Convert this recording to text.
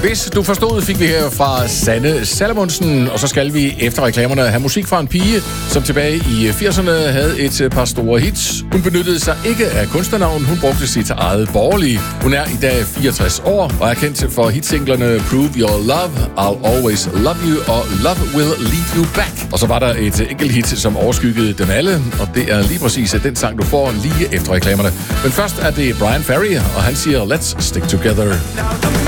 Hvis du forstod, fik vi her fra Sanne Salomonsen, og så skal vi efter reklamerne have musik fra en pige, som tilbage i 80'erne havde et par store hits. Hun benyttede sig ikke af kunstnernavn, hun brugte sit eget borgerlige. Hun er i dag 64 år og er kendt for hitsinglerne Prove Your Love, I'll Always Love You og Love Will Lead You Back. Og så var der et enkelt hit, som overskyggede dem alle, og det er lige præcis den sang, du får lige efter reklamerne. Men først er det Brian Ferry, og han siger, Let's Stick Together.